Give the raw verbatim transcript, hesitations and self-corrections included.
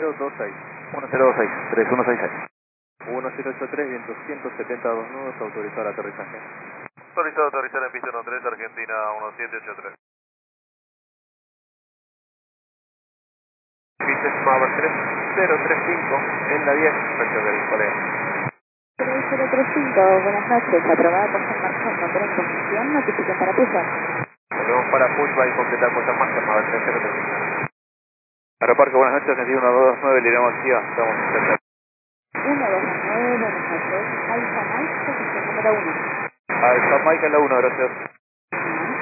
cero dos seis. uno cero dos seis, tres uno seis seis. uno cero ocho tres, viento ciento setenta, dos nudos, autorizado el aterrizaje. Autorizado a aterrizar en pista uno tres, Argentina uno siete ocho tres. Pista Maverick tres cero tres cinco, en la diez, frente del colega. tres cero tres cinco, buenas noches, aprobada puesta en marcha, motor en posición, notifiquen para push. Volvemos para pushback y completar puesta en marcha, Maverick tres cero tres cinco. Aeroparque, buenas noches, Argentina uno dos nueve, Liremos activa, estamos cerca. uno dos nueve, buenas noches, Alfa Mike, posición número uno. Alfa Mike en la uno, gracias.